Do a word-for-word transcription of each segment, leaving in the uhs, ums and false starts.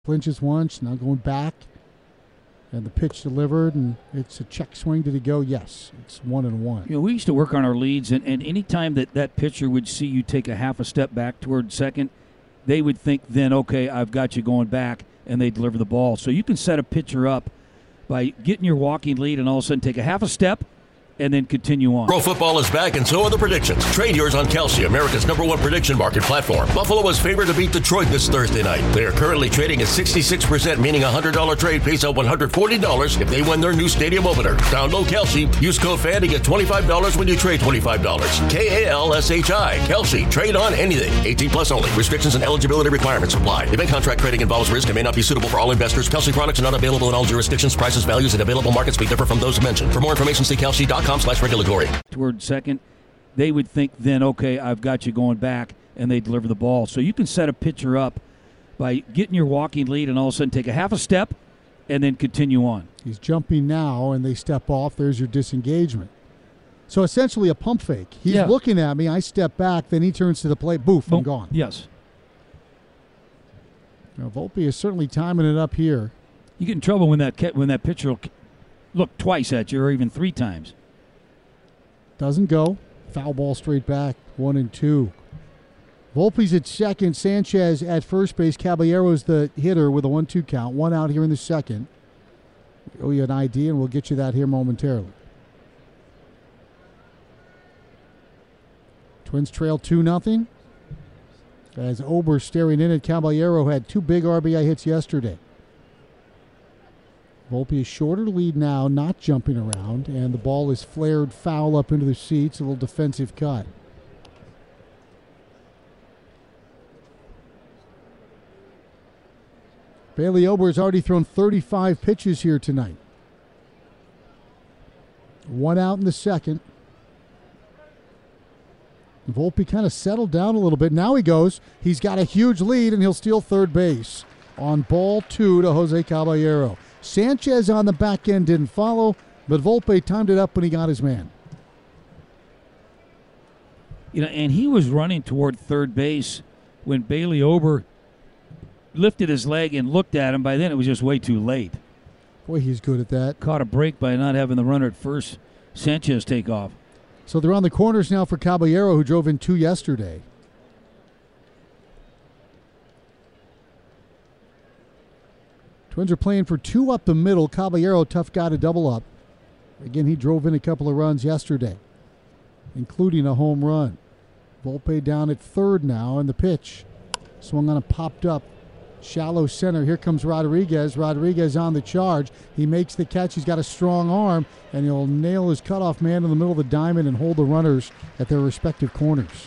Clinches once, now going back. And the pitch delivered, and it's a check swing. Did he go? Yes. It's one and one. You know, we used to work on our leads, and, and any time that that pitcher would see you take a half a step back toward second, they would think then, okay, I've got you going back, and they deliver the ball. So you can set a pitcher up by getting your walking lead and all of a sudden take a half a step and then continue on. Pro football is back, and so are the predictions. Trade yours on Kalshi, America's number one prediction market platform. Buffalo is favored to beat Detroit this Thursday night. They are currently trading at sixty-six percent, meaning a one hundred dollars trade pays out one hundred forty dollars if they win their new stadium opener. Download Kalshi. Use code FAN to get twenty-five dollars when you trade twenty-five dollars. K A L S H I. Kalshi. Trade on anything. eighteen plus only. Restrictions and eligibility requirements apply. Event contract trading involves risk and may not be suitable for all investors. Kalshi products are not available in all jurisdictions. Prices, values, and available markets may differ from those mentioned. For more information, see Kalshi.com slash regulatory. Toward second, they would think then, okay, I've got you going back, and they deliver the ball. So you can set a pitcher up by getting your walking lead and all of a sudden take a half a step and then continue on. He's jumping now, and they step off. There's your disengagement. So essentially a pump fake. He's yeah. looking at me. I step back. Then he turns to the plate. Boof, Boom. I'm gone. Yes. Now, Volpe is certainly timing it up here. You get in trouble when that when that pitcher will look twice at you or even three times. Doesn't go. Foul ball straight back. One and two. Volpe's at second. Sanchez at first base. Caballero's the hitter with a one two count. One out here in the second. We owe you an I D, and we'll get you that here momentarily. Twins trail two nothing. As Ober staring in at Caballero, had two big R B I hits yesterday. Volpe is shorter lead now, not jumping around, and the ball is flared foul up into the seats, a little defensive cut. Bailey Ober has already thrown thirty-five pitches here tonight. One out in the second. Volpe kind of settled down a little bit. Now he goes. He's got a huge lead, and he'll steal third base on ball two to Jose Caballero. Sanchez on the back end didn't follow, but Volpe timed it up when he got his man. You know, and he was running toward third base when Bailey Ober lifted his leg and looked at him. By then, it was just way too late. Boy, he's good at that. Caught a break by not having the runner at first. Sanchez take off. So they're on the corners now for Caballero, who drove in two yesterday. Twins are playing for two up the middle. Caballero, tough guy to double up. Again, he drove in a couple of runs yesterday, including a home run. Volpe down at third now, and the pitch swung on a popped up shallow center. Here comes Rodriguez. Rodriguez on the charge. He makes the catch. He's got a strong arm, and he'll nail his cutoff man in the middle of the diamond and hold the runners at their respective corners.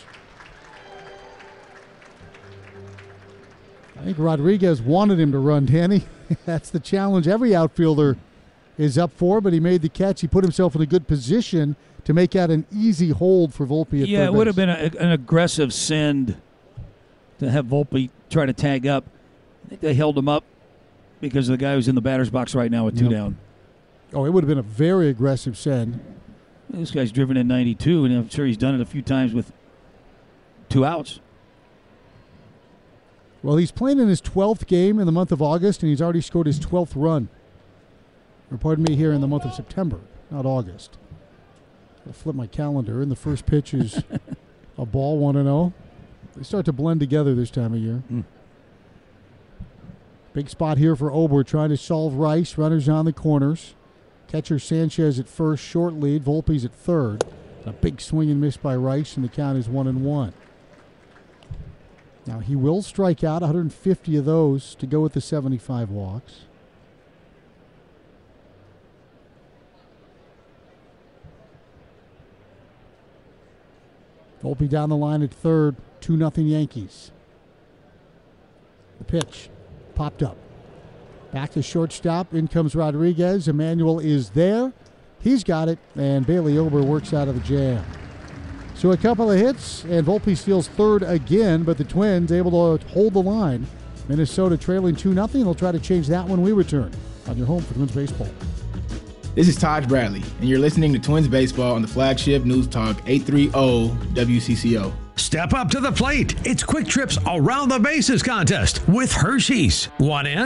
I think Rodriguez wanted him to run, Danny. That's the challenge every outfielder is up for, but he made the catch. He put himself in a good position to make that an easy hold for Volpe at yeah, third it would base. have been a, an aggressive send to have Volpe try to tag up. I think they held him up because of the guy who's in the batter's box right now with two Yep. down. Oh, it would have been a very aggressive send. This guy's driven in ninety-two, and I'm sure he's done it a few times with two outs. Well, he's playing in his twelfth game in the month of August, and he's already scored his twelfth run. Or pardon me, here in the month of September, not August. I'll flip my calendar, and the first pitch is a ball, one and oh. They start to blend together this time of year. Mm. Big spot here for Ober, trying to solve Rice. Runners on the corners. Catcher Sanchez at first, short lead. Volpe's at third. A big swing and miss by Rice, and the count is one and one. Now, he will strike out, one hundred fifty of those to go with the seventy-five walks. Volpe down the line at third, two nothing Yankees. The pitch popped up. Back to shortstop. In comes Rodriguez. Emmanuel is there. He's got it, and Bailey Ober works out of the jam. So a couple of hits, and Volpe steals third again, but the Twins able to hold the line. Minnesota trailing two nothing. They'll try to change that when we return on your home for Twins Baseball. This is Taj Bradley, and you're listening to Twins Baseball on the flagship News Talk eight thirty W C C O. Step up to the plate. It's Quick Trip's Around the Bases contest with Hershey's. One in.